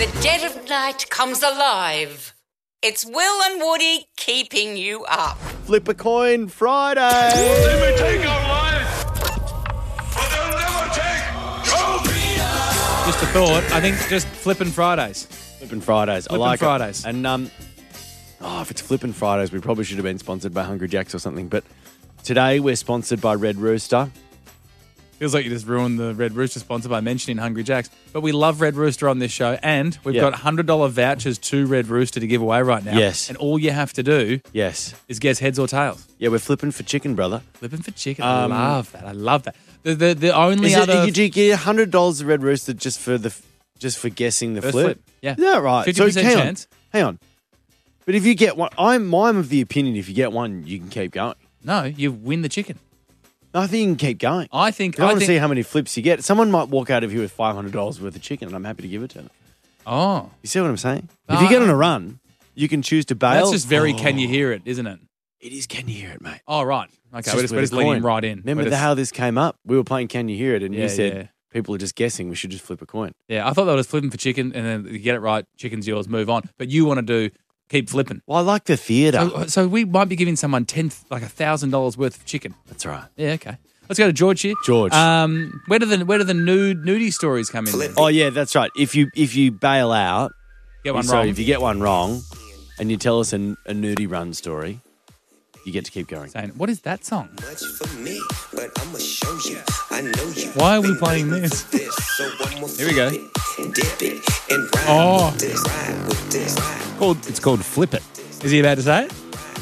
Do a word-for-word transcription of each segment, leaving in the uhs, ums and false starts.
the dead of night comes alive. It's Will and Woody keeping you up. Flip a coin Friday. They may take our lives, but they'll never take your freedom. Just a thought. I think just flipping Fridays. Flipping Fridays. Flipping I like Fridays. it. And um, oh, if it's Flipping Fridays, we probably should have been sponsored by Hungry Jack's or something. But today we're sponsored by Red Rooster. Feels like you just ruined the Red Rooster sponsor by mentioning Hungry Jack's. But we love Red Rooster on this show, and we've Yeah. got one hundred dollars vouchers to Red Rooster to give away right now. Yes. And all you have to do Yes. is guess heads or tails. Yeah, we're flipping for chicken, brother. Flipping for chicken. Um, I love that. I love that. The the, the only Is it, other... do you get one hundred dollars to Red Rooster just for the just for guessing the First flip? flip, yeah. Is that right? fifty percent hang chance. On, hang on. But if you get one, I'm, I'm of the opinion if you get one, you can keep going. No, you win the chicken. I think you can keep going. I think... I, I want to think, see how many flips you get. Someone might walk out of here with five hundred dollars worth of chicken, and I'm happy to give it to them. Oh. You see what I'm saying? If Uh, you get on a run, you can choose to bail. That's just very Oh. can you hear it, isn't it? It is Can You Hear It, mate. Oh, right. Okay, It's we're just, with we're a just leaning coin. right in. Remember We're the, just- how this came up? We were playing Can You Hear It, and Yeah, you said yeah. people are just guessing. We should just flip a coin. Yeah, I thought that was flipping for chicken, and then you get it right, chicken's yours, move on. But you want to do keep flipping. Well, I like the theatre. So, so we might be giving someone ten, like a thousand dollars worth of chicken. That's right. Yeah, okay. Let's go to George here. George. um, where do the where do the nude nudie stories come in? Then? Oh yeah, that's right. If you if you bail out, Get one so wrong. if you get one wrong, and you tell us a, a nudie run story, you get to keep going. Saying, what is that song? Much for me, but I'ma show you. I know you. Why are we playing this? Here we go. Dip it and ride Oh. with this, ride with this. Called it's called Flip It. Is he about to say it?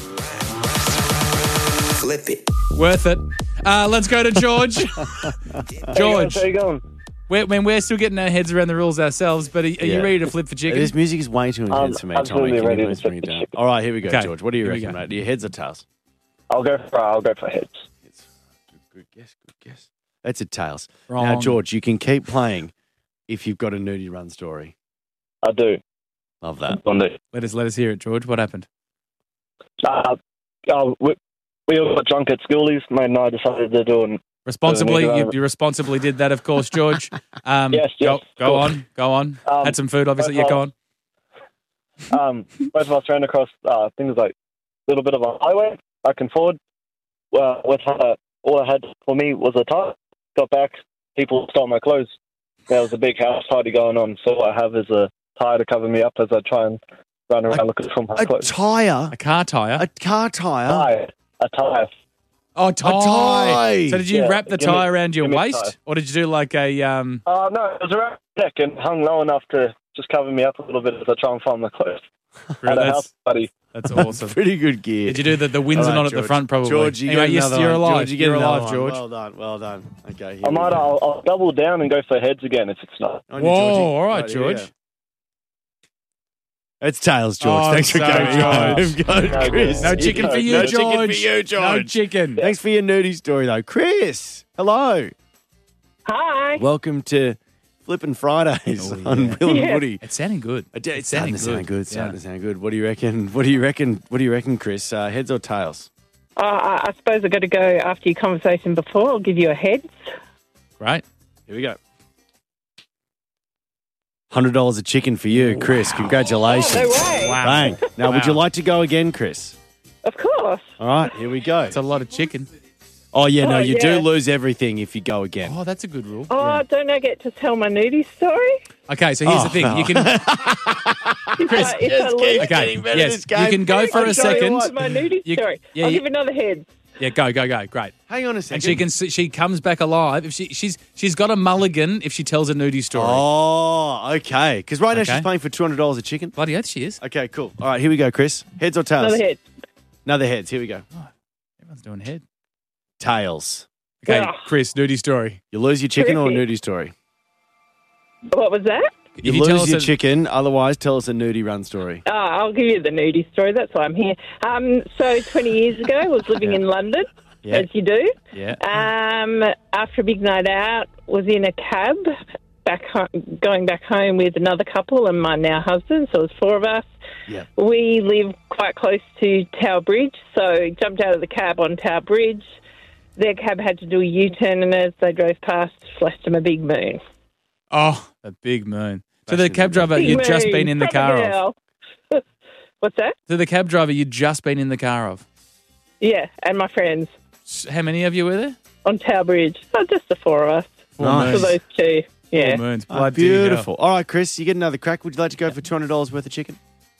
Flip it. Worth it. Uh, let's go to George. George, How you going? we're, when we're still getting our heads around the rules ourselves, but are, are Yeah. you ready to flip for chicken? This music is way too intense Um, for me, Tommy. absolutely Can you ready to please bring it flip the down? chicken. All right, here we go, Okay, George. What do you here we reckon, go. mate? Are you heads or tails? I'll go for I'll go for heads. It's good guess, good guess. That's a tails. Now, Wrong. George, you can keep playing if you've got a nudie run story. I do. Love that. On the, Let us let us hear it, George. What happened? uh, uh, we, we all got drunk at schoolies. Mate and I decided to do an Responsibly, Uh, you, you responsibly did that, of course, George. Um, Yes, Go, yes, go of course. on, go on. Um, Had some food, obviously. Yeah, go on. um, both of us ran across uh, things like a little bit of a highway back and forward. Well, with uh, all I had for me was a tie. Got back, people stole my clothes. There was a big house party going on, so all I have is a tie to cover me up as I try and run around looking for my A clothes. tyre? A car tire. A car tyre? tie, a tie. oh, tie. tie. So did you Yeah, wrap the give me- tie around your give me a waist, tie. or did you do like a? Um, Uh, no, it was around the neck and hung low enough to just cover me up a little bit as I try and find my clothes. At a house that's party. that's awesome. Pretty good gear. Did you do the the Windsor All right, knot at the George. front? Probably. George, you anyway, get yes, another you're one. alive. George, you get you're another alive, one. George. Well done, well done. Okay, here I we might, go. I'll, I'll double down and go for heads again if it's not. On you, Whoa, Georgie. all right, here we George. go. It's tails, George. Oh, Thanks for sorry, coming. George. Go, No, Chris. No chicken for you, No George. chicken for you, No George. chicken. Thanks for your nudie story, though. Chris, hello. Hi. Welcome to Flippin' Fridays Oh, on yeah. Will and Yeah. Woody. It's sounding good. It's starting sounding to sound good. good. Starting Yeah. to sound good. What do you reckon? What do you reckon? What do you reckon, Chris? Uh, heads or tails? Uh, I I suppose I've got to go after your conversation before. I'll give you a heads. Right. Here we go. Hundred dollars a chicken for you, Chris. Congratulations. Oh, no way. Wow. Bang. Now, would Wow. you like to go again, Chris? Of course. All right, here we go. It's a lot of chicken. Oh yeah, no, Oh, you yeah. do lose everything if you go again. Oh, that's a good rule. Oh, don't I get to tell my nudie story? Okay, so here's Oh, the thing. no. You can Chris, if I, if I lose, okay. better Yes, this game. you can go for I'll a tell you second. what, my nudie You- story. yeah, I'll you- give another heads. Yeah, go, go, go. Great. Hang on a second. And she can she comes back alive if she she's she's got a mulligan if she tells a nudie story. Oh, okay. Because right now Okay. she's paying for two hundred dollars a chicken. Bloody oath, she is. Okay, cool. All right, here we go, Chris. Heads or tails? Another head. Another heads. Here we go. Everyone's doing head. Tails. Okay, Ugh. Chris, nudie story. You lose your chicken or a Terrific. nudie story? What was that? You, If you tell lose us your a- chicken, otherwise tell us a nudie run story. Oh, I'll give you the nudie story. That's why I'm here. Um, so twenty years ago, I was living in London, Yeah. as you do. Yeah. Um, after a big night out, was in a cab back home, going back home with another couple and my now husband. So it was four of us. Yeah. We live quite close to Tower Bridge, so jumped out of the cab on Tower Bridge. Their cab had to do a U-turn, and as they drove past, flashed them a big moon. Oh, a big moon. So the cab driver, you'd just been in the car of. What's that? So the cab driver, you'd just been in the car of. Yeah, and my friends S- How many of you were there? on Tower Bridge. Oh, just the four of us. Nice. For those two. Yeah. Four moons. Oh, Bloody beautiful. All right, Chris, you get another crack. Would you like to go for two hundred dollars worth of chicken?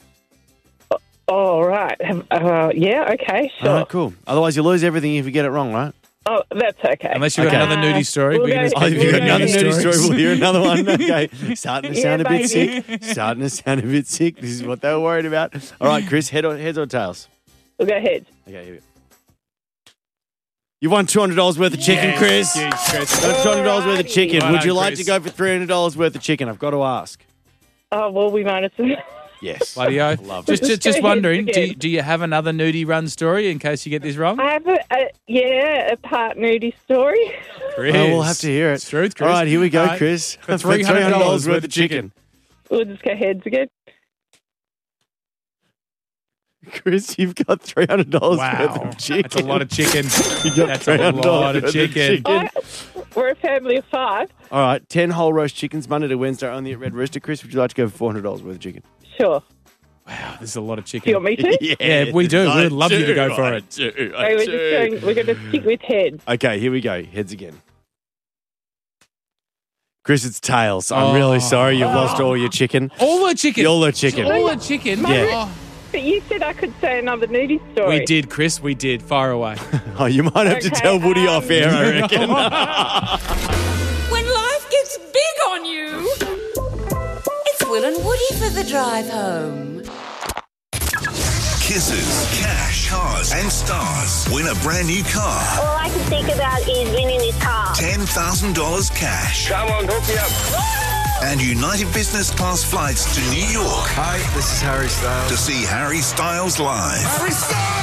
All right. Uh, yeah, okay, sure. All right, cool. Otherwise, you lose everything if you get it wrong, right? Oh, that's okay. Unless you've got Okay. another nudie story. We'll we're gonna go- skip Oh, if We'll you've got go another ahead. nudie story, we'll hear another one. Okay. Starting to Yeah, sound a bit baby. sick. Starting to sound a bit sick. This is what they were worried about. All right, Chris, head or, heads or tails? We'll go ahead. Okay, here we go. You won two hundred dollars worth of chicken, Yes, Chris. huge, Chris. Got two hundred dollars worth of chicken. Well Would you done, like Chris. to go for three hundred dollars worth of chicken? I've got to ask. Oh, well, we might have Yes. Bloody oath. Love Just, it. just, just Go ahead, wondering, do again. you, do you have another nudie run story in case you get this wrong? I have a, a yeah, a part nudie story. Chris. Well, we'll have to hear it. It's truth, Chris. All right, here we go, All right. Chris. For three hundred dollars worth of chicken. We'll just go heads again. Chris, you've got three hundred dollars worth Wow. of chicken. That's a lot of chicken. You got That's a three hundred dollars lot of worth chicken. I, we're a family of five. All right, ten whole roast chickens, Monday to Wednesday, only at Red Rooster. Chris, would you like to go for four hundred dollars worth of chicken? Sure. Wow, this is a lot of Do chicken. you want me to? Yeah, we do. I We'd love you to go for I it. do, I Okay, we're do. just going. We're going to stick with heads. Okay, here we go. Heads again. Chris, it's tails. I'm Oh. really sorry you've lost all your chicken. All the chicken. All the chicken. All the chicken. Yeah. Oh. But you said I could say another nudie story. We did, Chris. We did. Far away. Oh, you might have to Okay, tell Woody um, off air, I reckon. When life gets big on you, it's Will and Woody for the drive home. Kisses, cash, cars, and stars. Win a brand new car. All I can think about is winning this car. ten thousand dollars cash. Come on, hook me up. And United Business Class flights to New York. Hi, this is Harry Styles. To see Harry Styles live. Harry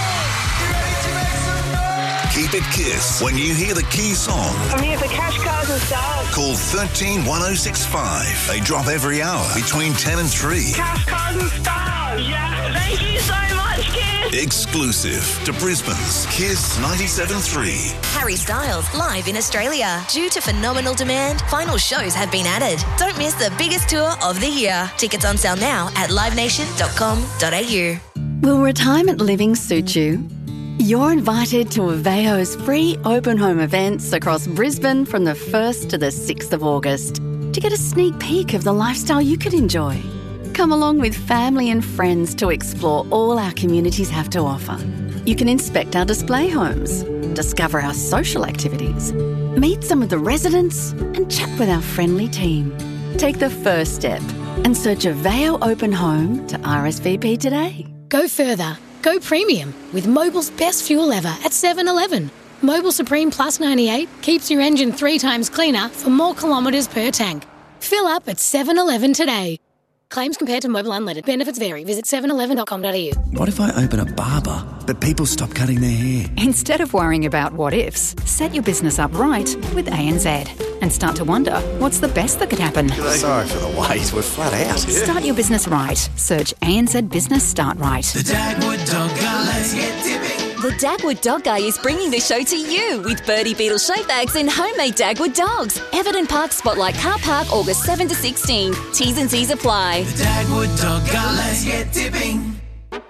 Keep it Kiss when you hear the key song. I'm here for cash, cars and stars. Call one three one oh six five. They drop every hour between ten and three. Cash, cars and stars. Yeah. Thank you so much, Kiss. Exclusive to Brisbane's Kiss ninety-seven point three. Harry Styles live in Australia. Due to phenomenal demand, final shows have been added. Don't miss the biggest tour of the year. Tickets on sale now at live nation dot com dot a u. Will retirement living suit you? You're invited to Aveo's free open home events across Brisbane from the first to the sixth of August to get a sneak peek of the lifestyle you could enjoy. Come along with family and friends to explore all our communities have to offer. You can inspect our display homes, discover our social activities, meet some of the residents and chat with our friendly team. Take the first step and search Aveo Open Home to R S V P today. Go further. Go premium with Mobil's best fuel ever at seven eleven. Mobil Supreme Plus ninety-eight keeps your engine three times cleaner for more kilometres per tank. Fill up at seven eleven today. Claims compared to Mobil Unleaded. Benefits vary. Visit seven eleven dot com dot a u. What if I open a barber, but people stop cutting their hair? Instead of worrying about what ifs, set your business up right with A N Z and start to wonder what's the best that could happen. Sorry for the wait, we're flat out. Start your business right. Search A N Z Business Start Right. The Dagwood Dog Guy, let's get tipping. The Dagwood Dog Guy is bringing the show to you with Birdie Beetle shave bags and homemade Dagwood dogs. Everton Park Spotlight Car Park, August seventh to sixteenth. T's and C's apply. The Dagwood Dog Guy, let's get tipping.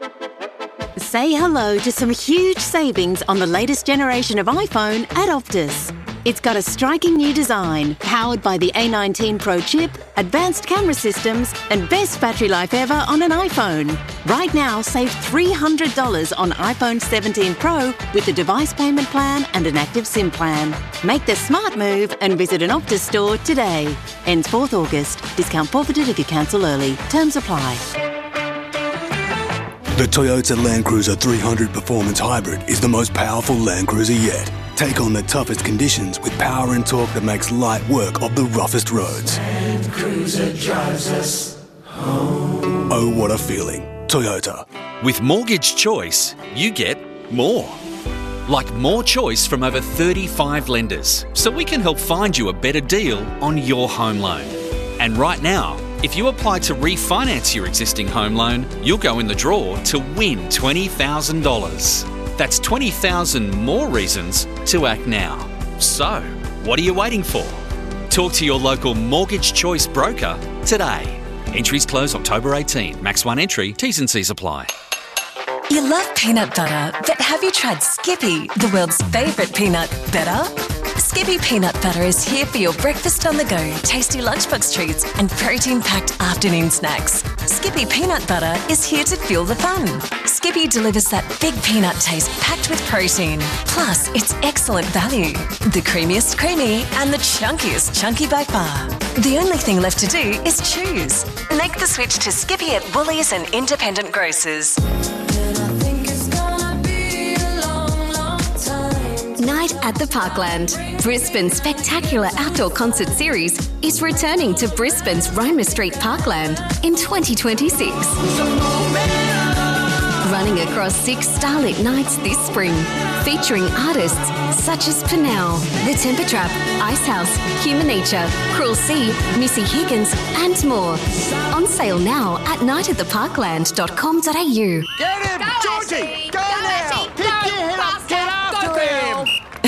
Say hello to some huge savings on the latest generation of iPhone at Optus. It's got a striking new design, powered by the A nineteen Pro chip, advanced camera systems, and best battery life ever on an iPhone. Right now, save three hundred dollars on iPhone seventeen Pro with the device payment plan and an active SIM plan. Make the smart move and visit an Optus store today. Ends fourth of August. Discount forfeited if you cancel early. Terms apply. The Toyota Land Cruiser three hundred Performance Hybrid is the most powerful Land Cruiser yet. Take on the toughest conditions with power and torque that makes light work of the roughest roads. Land Cruiser drives us home. Oh, what a feeling. Toyota. With Mortgage Choice, you get more. Like more choice from over thirty-five lenders, so we can help find you a better deal on your home loan. And right now, if you apply to refinance your existing home loan, you'll go in the draw to win twenty thousand dollars. That's twenty thousand more reasons to act now. So, what are you waiting for? Talk to your local Mortgage Choice broker today. Entries close October eighteenth. Max one entry. T's and C's apply. You love peanut butter, but have you tried Skippy, the world's favourite peanut butter? Skippy peanut butter is here for your breakfast on the go, tasty lunchbox treats and protein-packed afternoon snacks. Skippy peanut butter is here to fuel the fun. Skippy delivers that big peanut taste packed with protein. Plus, it's excellent value. The creamiest creamy and the chunkiest chunky by far. The only thing left to do is choose. Make the switch to Skippy at Woolies and independent grocers. Night at the Parkland. Brisbane's spectacular outdoor concert series is returning to Brisbane's Roma Street Parkland in twenty twenty-six. Running across six starlit nights this spring, featuring artists such as Panel, The Temper Trap, Icehouse, Human Nature, Cruel Sea, Missy Higgins and more. On sale now at night at the parkland dot com dot a u. Get him! Georgie! Go, now! Pick your head up! Get after him!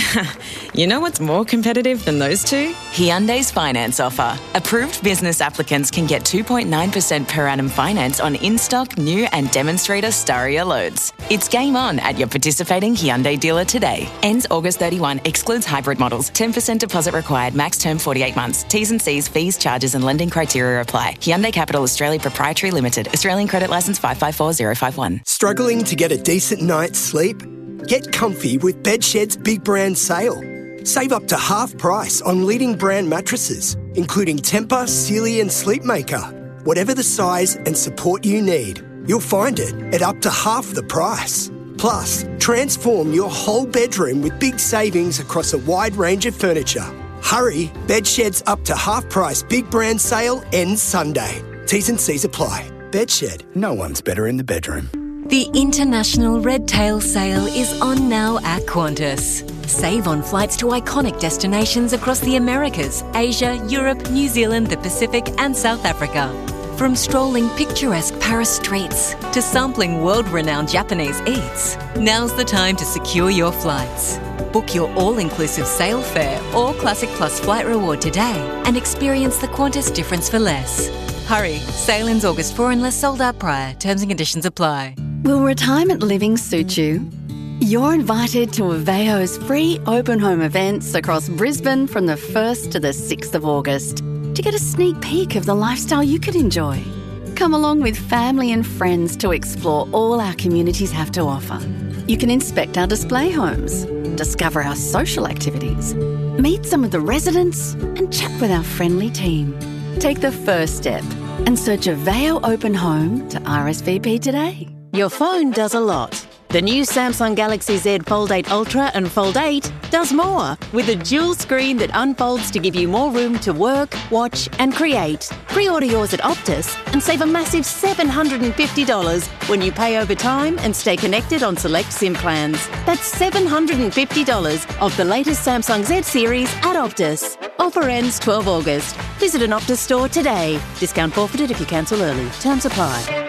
You know what's more competitive than those two? Hyundai's finance offer. Approved business applicants can get two point nine percent per annum finance on in-stock, new and demonstrator Staria loads. It's game on at your participating Hyundai dealer today. Ends August thirty-first. Excludes hybrid models. ten percent deposit required. Max term forty-eight months. T's and C's, fees, charges and lending criteria apply. Hyundai Capital Australia Proprietary Limited. Australian credit licence five five four zero five one. Struggling to get a decent night's sleep? Get comfy with Bedshed's big brand sale. Save up to half price on leading brand mattresses, including Tempur, Sealy and Sleepmaker. Whatever the size and support you need, you'll find it at up to half the price. Plus, transform your whole bedroom with big savings across a wide range of furniture. Hurry, Bedshed's up to half price big brand sale ends Sunday. T's and C's apply. Bedshed, no one's better in the bedroom. The International Red Tail Sale is on now at Qantas. Save on flights to iconic destinations across the Americas, Asia, Europe, New Zealand, the Pacific and South Africa. From strolling picturesque Paris streets to sampling world-renowned Japanese eats, now's the time to secure your flights. Book your all-inclusive sale fare or Classic Plus flight reward today and experience the Qantas difference for less. Hurry, sale ends August fourth unless sold out prior. Terms and conditions apply. Will retirement living suit you? You're invited to Aveo's free open home events across Brisbane from the first to the sixth of August to get a sneak peek of the lifestyle you could enjoy. Come along with family and friends to explore all our communities have to offer. You can inspect our display homes, discover our social activities, meet some of the residents and chat with our friendly team. Take the first step and search Aveo Open Home to R S V P today. Your phone does a lot. The new Samsung Galaxy Z Fold eight Ultra and Fold eight does more, with a dual screen that unfolds to give you more room to work, watch and create. Pre-order yours at Optus and save a massive seven hundred fifty dollars when you pay over time and stay connected on select SIM plans. That's seven hundred fifty dollars of the latest Samsung Z series at Optus. Offer ends twelfth of August. Visit an Optus store today. Discount forfeited if you cancel early. Terms apply.